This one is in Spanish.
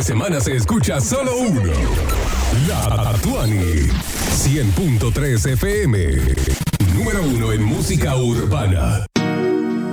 semana se escucha solo uno. La Tuani. 100.3 FM. Número 1 en música urbana.